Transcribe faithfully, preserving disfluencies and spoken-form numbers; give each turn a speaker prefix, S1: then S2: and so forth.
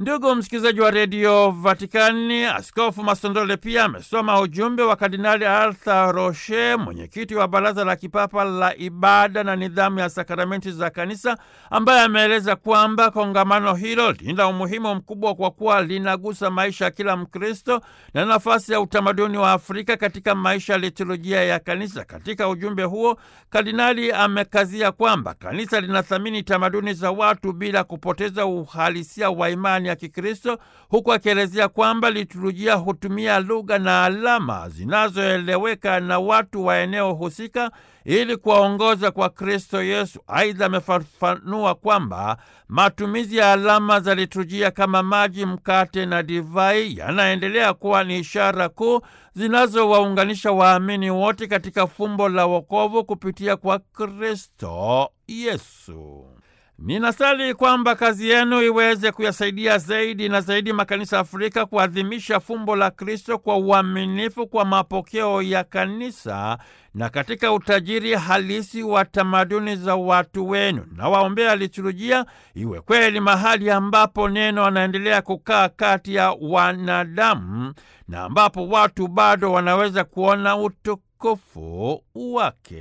S1: Ndugu msikilizaji wa redio Vatikani, Askofu Masondole pia amesoma ujumbe wa Kardinali Arthur Roche, mwenyekiti wa Baraza la Kipapa la Ibada na Nidhamu ya Sakramenti za Kanisa, ambaye ameeleza kwamba kongamano hilo lina umuhimu mkubwa kwa kuwa linagusa maisha ya kila Mkristo na nafasi ya utamaduni wa Afrika katika maisha ya liturujia ya Kanisa. Katika ujumbe huo, Kardinali amekazia kwamba Kanisa linathamini tamaduni za watu bila kupoteza uhalisia wa imani ya Kikristo, huku akielezea kwamba liturujia hutumia lugha na alama zinazoeleweka na watu wa eneo husika ili kuwaongoza kwa Kristo Yesu. Aidha, amefafanua kwamba matumizi ya alama za liturujia kama maji, mkate na divai yanaendelea kuwa ni ishara kuu zinazowaunganisha waamini wote katika fumbo la wokovu kupitia kwa Kristo Yesu. Ninasali kwamba kazi yenu iweze kuyasaidia zaidi na zaidi makanisa Afrika kuadhimisha fumbo la Kristo kwa uaminifu kwa mapokeo ya kanisa na katika utajiri halisi wa tamaduni za watu wenu. Na waombea liturujia iwe kweli mahali ambapo neno anaendelea kukaa kati ya wanadamu na ambapo watu bado wanaweza kuona utukufu wake.